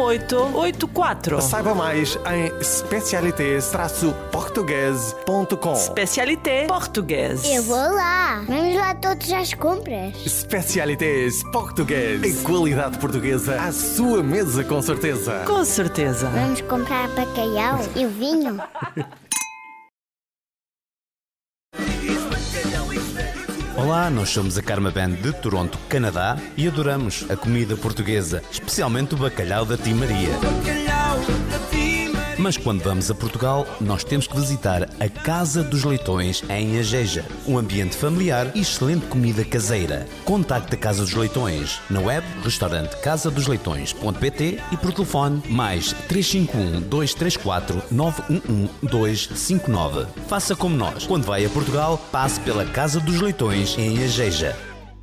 9884. Saiba mais em specialité-portuguese.com. Specialité Português. Eu vou lá. Vamos lá todos às compras. Specialités Português. A qualidade portuguesa à sua mesa, com certeza. Com certeza. Vamos comprar bacalhau e vinho. Olá, nós somos a Karma Band de Toronto, Canadá, e adoramos a comida portuguesa, especialmente o bacalhau da Tia Maria. Mas quando vamos a Portugal, nós temos que visitar a Casa dos Leitões em Ageja. Um ambiente familiar e excelente comida caseira. Contacte a Casa dos Leitões na web, restaurante casadosleitões.pt e por telefone mais 351 234 911 259. Faça como nós. Quando vai a Portugal, passe pela Casa dos Leitões em Ageja.